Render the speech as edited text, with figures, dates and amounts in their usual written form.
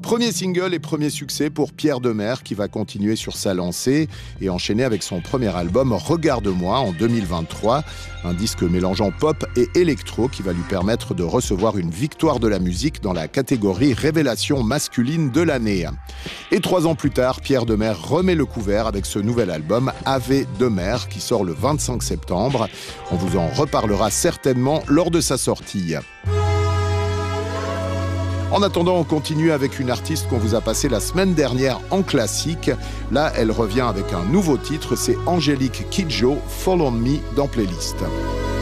Premier single et premier succès pour Pierre Demers qui va continuer sur sa lancée et enchaîner avec son premier album Regarde-moi en 2023. Un disque mélangeant pop et électro qui va lui permettre de recevoir une victoire de la musique dans la catégorie Révélation masculine de l'année. Et 3 ans plus tard, Pierre Demers remet le couvert avec ce nouvel album Ave Demers qui sort le 25 septembre. On vous en reparlera certainement lors de sa sortie. En attendant, on continue avec une artiste qu'on vous a passée la semaine dernière en classique. Là, elle revient avec un nouveau titre, c'est Angélique Kidjo, Fall on Me dans Playlist.